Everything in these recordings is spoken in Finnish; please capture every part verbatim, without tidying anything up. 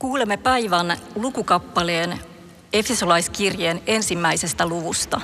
Kuulemme päivän lukukappaleen Efesolaiskirjeen ensimmäisestä luvusta.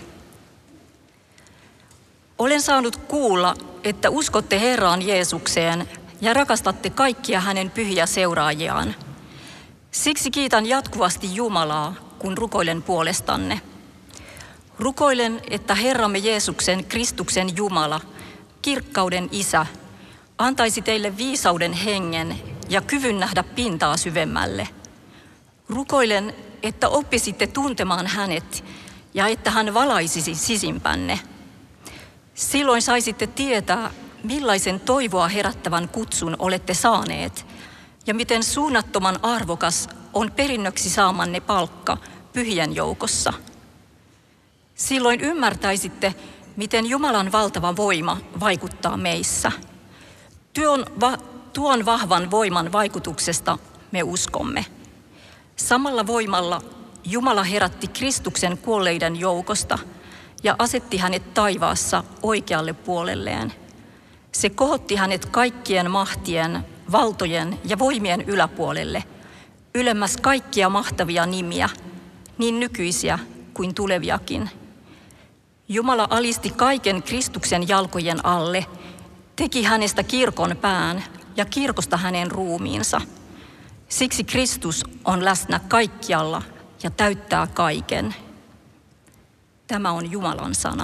Olen saanut kuulla, että uskotte Herraan Jeesukseen ja rakastatte kaikkia hänen pyhiä seuraajiaan. Siksi kiitän jatkuvasti Jumalaa, kun rukoilen puolestanne. Rukoilen, että Herramme Jeesuksen Kristuksen Jumala, kirkkauden Isä, antaisi teille viisauden hengen ja kyvyn nähdä pintaa syvemmälle. Rukoilen, että oppisitte tuntemaan hänet ja että hän valaisisi sisimpänne. Silloin saisitte tietää, millaisen toivoa herättävän kutsun olette saaneet ja miten suunnattoman arvokas on perinnöksi saamanne palkka pyhien joukossa. Silloin ymmärtäisitte, miten Jumalan valtava voima vaikuttaa meissä. Tuon, va- tuon vahvan voiman vaikutuksesta me uskomme. Samalla voimalla Jumala herätti Kristuksen kuolleiden joukosta ja asetti hänet taivaassa oikealle puolelleen. Se kohotti hänet kaikkien mahtien, valtojen ja voimien yläpuolelle, ylemmäs kaikkia mahtavia nimiä, niin nykyisiä kuin tuleviakin. Jumala alisti kaiken Kristuksen jalkojen alle, teki hänestä kirkon pään ja kirkosta hänen ruumiinsa. Siksi Kristus on läsnä kaikkialla ja täyttää kaiken. Tämä on Jumalan sana.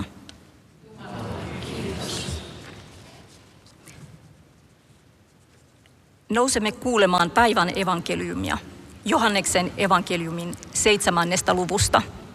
Nousemme kuulemaan päivän evankeliumia, Johanneksen evankeliumin seitsemännestä luvusta.